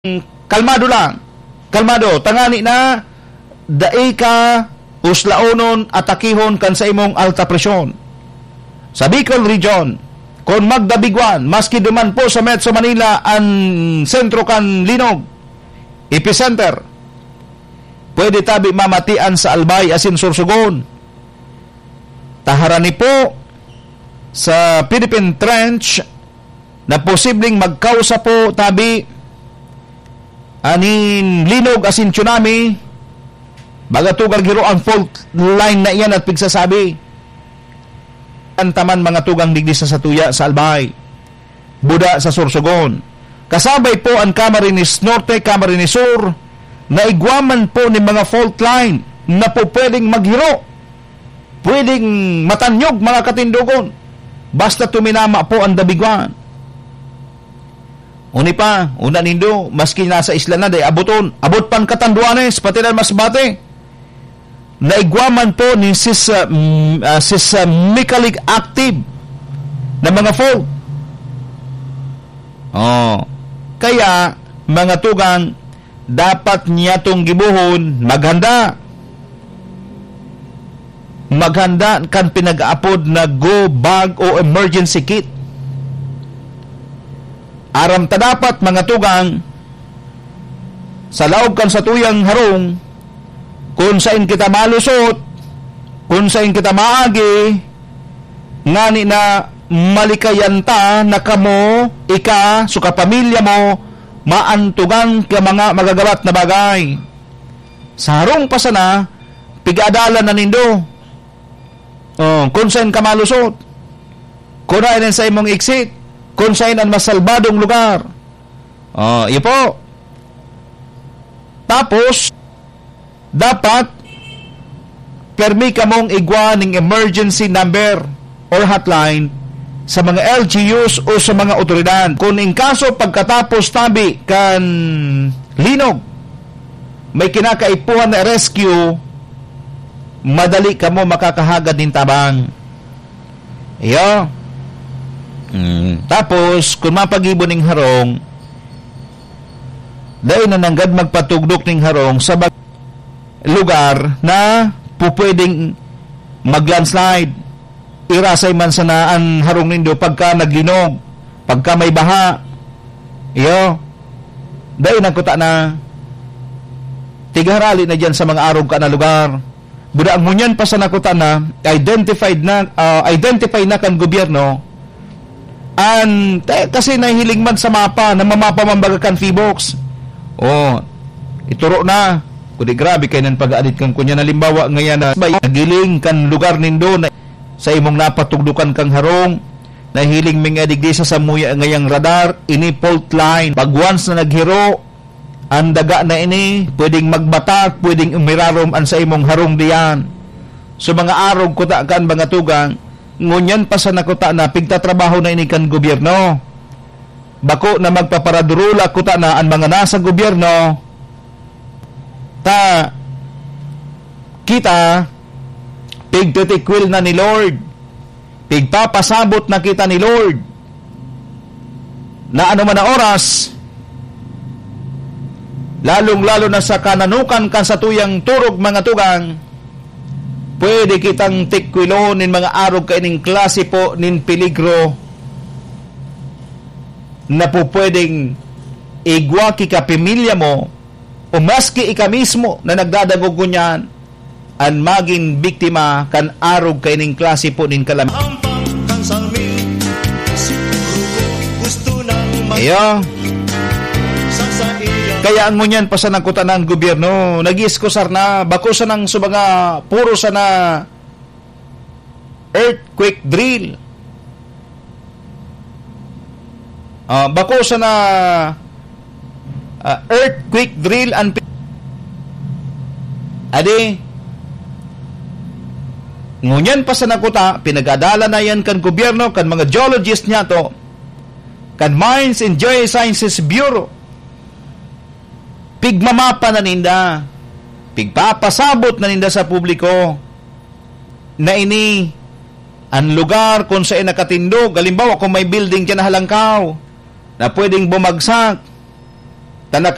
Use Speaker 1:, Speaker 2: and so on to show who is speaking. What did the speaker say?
Speaker 1: kalmado lang. Kalmado, tangani na dai ka uslaonon atakihon kan sa imong alta presyon. Sa Bicol Region, kung magdabigwan, maski duman po sa Metro Manila ang sentro kan linog, epicenter, pwede tabi mamatian sa Albay asin Sorsogon. Taharani po sa Philippine Trench na posibleng magkausa po tabi anin linog asin tsunami, bagatugar giro ang fault line na iyan at pigsasabi. Antaman mga tugang digdi sa Satuya sa Albay, Buda sa Sorsogon. Kasabay po ang Camarines Norte, Camarines Sur, na igwaman po ni mga fault line na po pwedeng maghiro, pwedeng matanyog mga katindugon, basta tuminama po ang dabigwan. Uni pa, una nindo, maski nasa isla na, day abot pan Katanduanes, pati na Masbate, naigwaman po ni seismically active na mga fault. Kaya, mga tugang, dapat niya itong gibuhon, maghanda kan pinag-aapod na go bag o emergency kit. Aram ta dapat mga tugang sa laog kan sa tuyang harong, kung saan kita malusot, kung saan kita maagi, ngani na malikayanta na kamo, ika, suka pamilya mo, maantugan ka mga magagabat na bagay. Sa harong pa sana, pig-adalan na nindo. Kung saan ka malusot, kung saan sa imong exit, kung saan ang masalbadong lugar. Iyo po. Tapos, dapat permi ka mong igwa ng emergency number or hotline sa mga LGUs o sa mga otoridad. Kung in kaso pagkatapos tabi kan linog, may kinakaipuhan na rescue, madali ka mo makakahagad din tabang. Iyo. Tapos, kung mapag-ibon ng harong, dahil na nanggad magpatugdok ng harong sa lugar na pupwedeng mag-landslide. Irasay man sanaan harong nindo pagka naglinog, pagka may baha. Iyo. Dahil nagkuta na tigarali na dyan sa mga arog ka na lugar. Buda ang munyan pa sa nakuta na identify na kan gobyerno kasi nahihiling man sa mapa na mamapa mambagakan Feebox. Ituro na kundi grabe kay nan pag-aadit kang kunya na limbawa ngayon na nagiling kan lugar nindo na sa imong napatugdukan kang harong, nahiling mga digdi sa samuya ngayang radar, ini fault line. Pag once na naghiro ang daga na ini, pwedeng magbatak, pwedeng umirarom an sa imong harong diyan. So mga arog kuta kan mga tugang, ngunyan pa sa nakuta na pigtatrabaho na ini kan gobyerno. Bako na magpaparadurula kuta na ang mga nasa gobyerno. Kita pigtitikwil na ni Lord. Pigpapasabot na kita ni Lord. Na ano man na oras, lalong-lalo na sa kananukan kan sa tuyang turog mga tugang, pwede kitang tikwilon nin mga arog kaining klase po nin peligro na po pwedeng igwaki ka pamilya mo o maski ika mismo na nagdadagog kunyan ang maging biktima kan arog kaining klase po nin kalam. Iyo. Kaya ang ngunyan pa sa nakuta ng gobyerno, nag-iskosar na, bako sa ng subaga, puro sa na earthquake drill. Bako sa na earthquake drill and ngunyan pa sa nakuta, pinag-adala na yan kan gobyerno, kan mga geologist niya to, kan Mines and Geosciences Bureau, pigmamapa na ninda, pigpapasabot na ninda sa publiko na ini ang lugar kung saan nakatindog. Halimbawa kung may building dyan na halangkaw na pwedeng bumagsak,